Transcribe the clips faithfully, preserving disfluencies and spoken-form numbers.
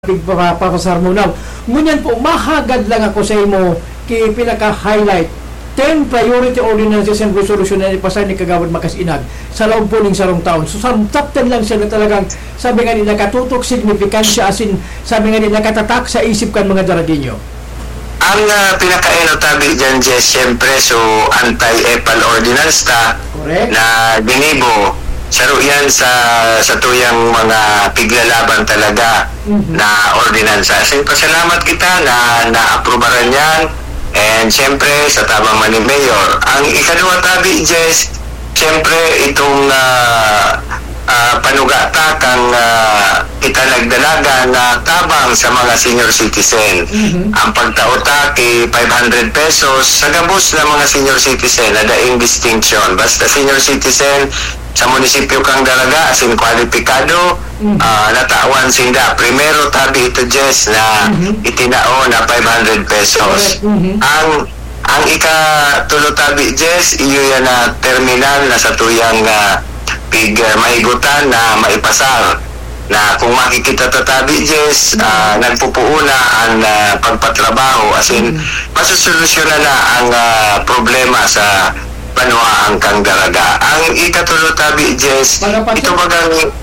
Pagpapasar mo now. Ngunyan po, mahagad lang ako sa imo kay pinaka-highlight ten priority ordinances and resolution na ipasay ni Kagawad Makasinag sa loob po ng sarong taon. So, sa top ten lang siya na talagang sabi nga ni nakatutok, significant siya, asin sabi nga ni nakatatak sa isip kan mga Daragueño. Ang uh, pinaka-eno tabi dyan, Jess, siyempre, so anti-epal ordinance ta. Correct. Na binibo. Saro yan sa sa tuyang mga piglalaban talaga mm-hmm. na ordinansa. So, pasalamat kita na na-aprobaran yan. And siyempre, sa tabang man ni Mayor. Ang ikalawa tabi, Jess, siyempre itong uh, uh, panugata kang uh, italagdalaga na tabang sa mga senior citizen. Mm-hmm. Ang pagtauta kay five hundred pesos sa gabos ng mga senior citizen na daing distinction. Basta senior citizen sa munisipyo kang Daraga asin kwalipikado mm-hmm. uh, natawan sinda primero tabi ito, Jess, na mm-hmm. itinao na five hundred pesos. Mm-hmm. ang ang ikatulo tabi, Jess, iyo yan na terminal na sa tuyang uh, pig uh, maigutan na maipasar na kung makikita tatabi, Jess, uh, nagpupuuna ang uh, pagpatrabaho asin mm-hmm. masusolusyonan na ang uh, problema sa panuhaan kang Daraga. Ang ikatulo tabi, Jess, ito bagang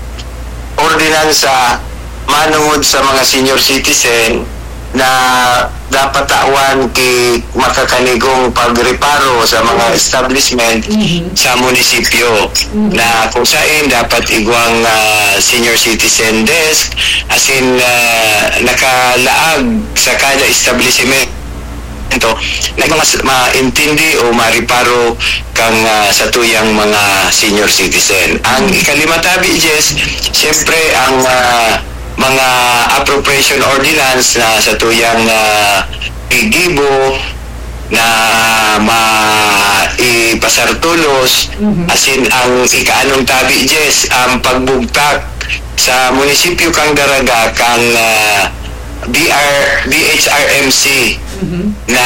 ordinansa manungod sa mga senior citizen na dapat tawan kay makakanigong pagreparo sa mga establishment mm-hmm. sa munisipyo mm-hmm. na kung saan dapat igwang uh, senior citizen desk asin uh, nakalaag sa kada establishment ito na mga maintindi o mariparo kang uh, sa tuyang mga senior citizen. Ang ikalima tabi, Jess, siyempre ang uh, mga appropriation ordinance na sa tuyang uh, igibo na maipasartulos mm-hmm. asin ang ikaanong tabi, Jess, ang pagbugtak sa munisipyo kang Daraga kang uh, B R B H R M C mm-hmm. na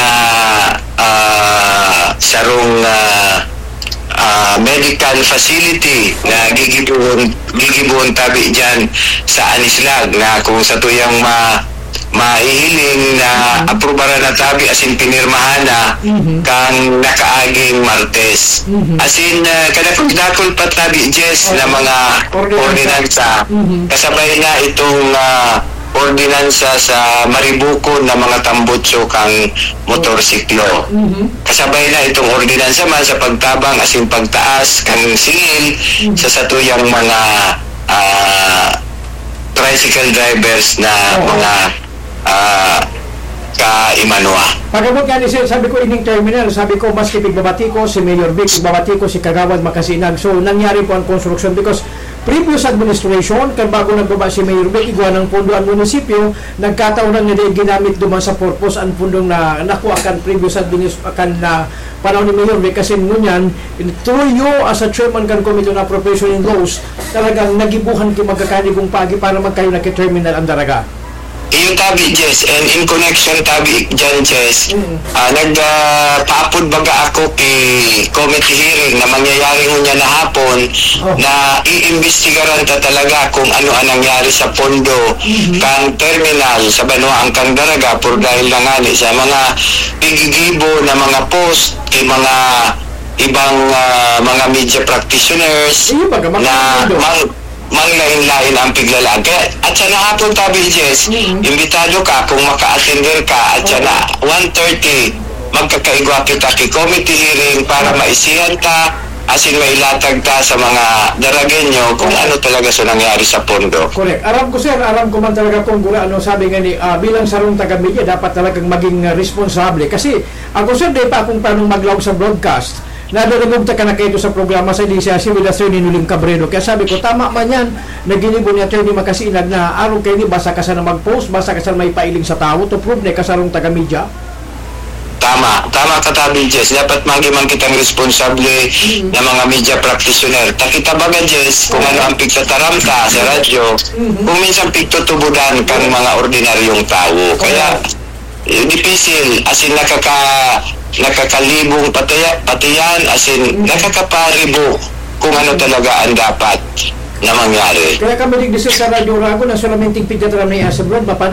uh, sarong uh, uh, medical facility na gigibuhon gigibuhon tabi dyan sa Anislag na kung sa tuyang ma maihiling na mm-hmm. aprobaran na tabi asin pinirmahan na mm-hmm. kang nakaaging Martes mm-hmm. asin uh, kadakol pa tabi, Jess, okay. na mga ordinansa mm-hmm. kasabay na itong uh, ordinansa sa Maribuko na mga tambutso kang motorsiklo. Mm-hmm. Kasabay na itong ordinansa man sa pagtabang asin pagtaas kang singil mm-hmm. sa satuyang mga uh, tricycle drivers na oh, mga uh, ka-Imanua. Pagabot nga ni Sir, sabi ko ining terminal, sabi ko mas kipigbabati ko si Mayor Vic, igbabati ko si Kagawad Makasinag. So nangyari po ang construction because previous administration, kan bago nagbaba si Mayor Vic, igwa ng pondo ang munisipyo, nagkataon lang na ginamit duman sa purpose ang pondong na nakuha kan previous administration na panahon ni Mayor Vic kasi ngunyan, through you as a chairman kan Committee on Appropriation and Laws, talagang nagibuhan ki magkakanigong pagi para magkayo na ki-terminal ang Daraga. Yung tabi, Jess, and in connection tabi dyan, Jess, mm-hmm. uh, nagpaapod uh, baga ako kay committee hearing na mangyayari mo niya na hapon oh. na iimbestigaran ta talaga kung ano ang nangyari sa pondo mm-hmm. kang terminal sa Banuang kang Daraga por dahil langani sa mga pigigibo na mga post kay mga ibang uh, mga media practitioners mm-hmm. na mang, manglain-lain ang piglalagay. At sa nahapon tabi, Jess, mm-hmm. imbitado ka kung maka-attender ka at sa na one thirty magkakaigwa kita kay committee hearing para maisihan ka asin mailatag ta sa mga Daragueño kung ano talaga sa nangyari sa pondo. Correct. Aram ko, sir, aram ko man talaga kung gula ano sabi nga ni uh, bilang sarong taga-media dapat talagang maging uh, responsable kasi ako, sir, di pa akong tanong maglaw sa broadcast nadaragumta ka na kayo sa programa sa D C A C with Attorney Nuling Cabrero. Kaya sabi ko, tama man yan, naginibo ni Attorney Makasinag na araw kayo ni basa ka sa na mag-post, basa ka sa may pailing sa tao, to prove na kasarong taga-media. Tama, tama ka tabi, Jess. Dapat magiman kitang responsable mm-hmm. na mga media practitioner. Takita baga, Jess, kung ano ang pigtataramta sa radyo, mm-hmm. kung minsan pigtutubudan kang mga ordinaryong tao. Kaya, eh, dipisil, asin nakaka... nakakalibong pataya, patiyan asin mm-hmm. nakakaparibo kung ano talaga ang dapat na mangyari. Kaya kami nagdesisyon sa Radyo Rago na solamente pigkatram na i-asabron,